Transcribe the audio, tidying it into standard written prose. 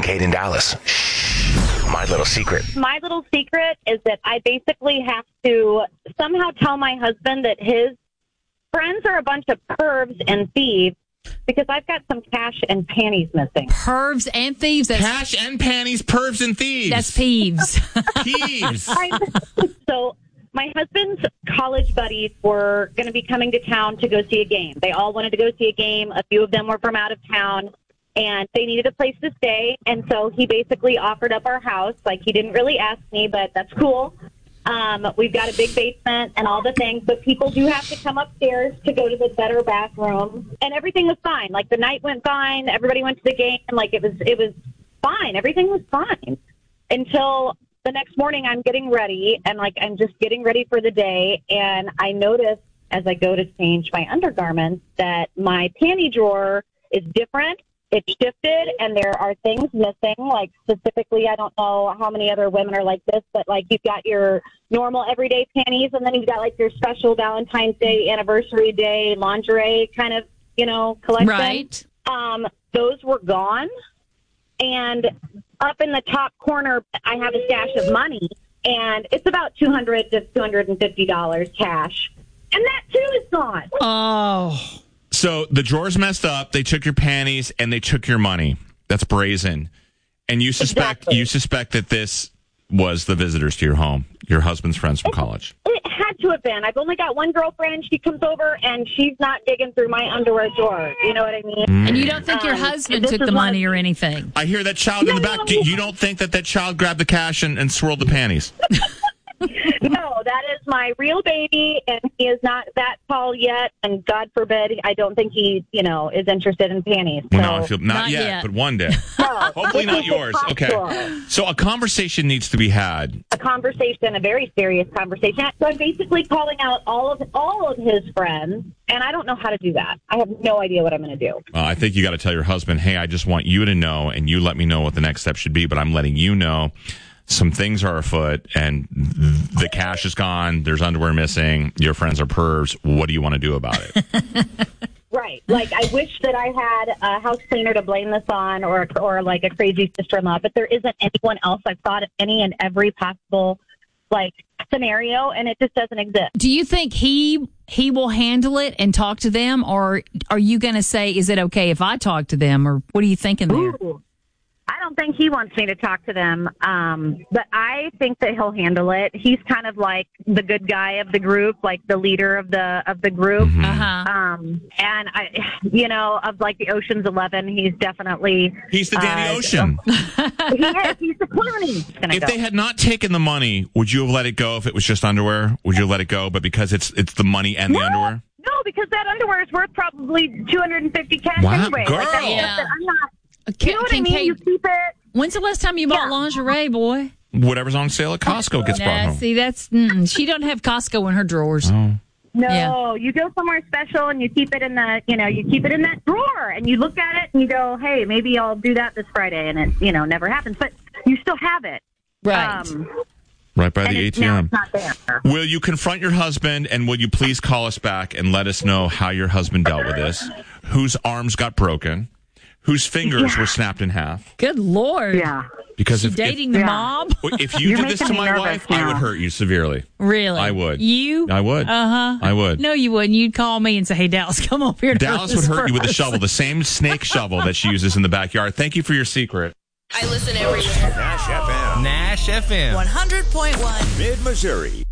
Kate in Dallas. My little secret. My little secret is that I basically have to somehow tell my husband that his friends are a bunch of pervs and thieves because I've got some cash and panties missing. Pervs and thieves. Cash and panties, pervs and thieves. That's peeves. Peeves. So my husband's college buddies were going to be coming to town to go see a game. They all wanted to go see a game. A few of them were from out of town, and they needed a place to stay. And so he basically offered up our house. Like, he didn't really ask me, but that's cool. We've got a big basement and all the things, but people do have to come upstairs to go to the better bathroom. And everything was fine. Like, the night went fine. Everybody went to the game. Like, it was fine. Everything was fine until the next morning. I'm getting ready, and I'm just getting ready for the day. And I notice as I go to change my undergarments that my panty drawer is different. It's shifted, and there are things missing. Like, specifically, I don't know how many other women are like this, but, you've got your normal everyday panties, and then you've got, your special Valentine's Day, anniversary day, lingerie kind of, collection. Right. Those were gone. And up in the top corner, I have a stash of money, and it's about $200 to $250 cash. And that, too, is gone. Oh. So the drawers messed up. They took your panties and they took your money. That's brazen. And you suspect that this was the visitors to your home, your husband's friends from college. It had to have been. I've only got one girlfriend. She comes over and she's not digging through my underwear drawer. You know what I mean? And you don't think your husband took the money or anything? I hear that child in the back. You don't think that child grabbed the cash and swirled the panties? No, that is my real baby, and he is not that tall yet, and God forbid, I don't think he, is interested in panties. So. Well, no, not yet, but one day. No, hopefully not yours. Okay. So a conversation needs to be had. A very serious conversation. So I'm basically calling out all of his friends, and I don't know how to do that. I have no idea what I'm going to do. I think you got to tell your husband, hey, I just want you to know, and you let me know what the next step should be, but I'm letting you know some things are afoot, and the cash is gone. There's underwear missing. Your friends are pervs. What do you want to do about it? Right. I wish that I had a house cleaner to blame this on, or a crazy sister-in-law, but there isn't anyone else. I've thought of any and every possible scenario, and it just doesn't exist. Do you think he will handle it and talk to them, or are you going to say, is it okay if I talk to them, or what are you thinking there? Ooh. I don't think he wants me to talk to them, but I think that he'll handle it. He's kind of like the good guy of the group, like the leader of the group. Mm-hmm. And of the Ocean's 11, he's definitely he's the Danny Ocean. He is. He's the Clooney. If they had not taken the money, would you have let it go? If it was just underwear, would you let it go? But because it's the money and the underwear. No, because that underwear is worth probably $250 cash anyway. Girl. That's that I'm not. You know what I mean? Kate, you keep it. When's the last time you bought lingerie, boy? Whatever's on sale at Costco gets brought home. See, she don't have Costco in her drawers. Oh. No, you go somewhere special and you keep it in you keep it in that drawer, and you look at it and you go, hey, maybe I'll do that this Friday, and it never happens, but you still have it. Right. Right by the ATM. Now it's not there. Will you confront your husband, and will you please call us back and let us know how your husband dealt with this? Whose arms got broken? Whose fingers were snapped in half? Good Lord. Yeah. Because if dating the mob? If you did this to my wife, I would hurt you severely. Really? I would. You? I would. Uh-huh. I would. No, you wouldn't. You'd call me and say, hey, Dallas, come over here. Dallas would hurt you with a shovel, the same snake shovel that she uses in the backyard. Thank you for your secret. I listen everywhere. Nash FM. 100.1 Mid-Missouri.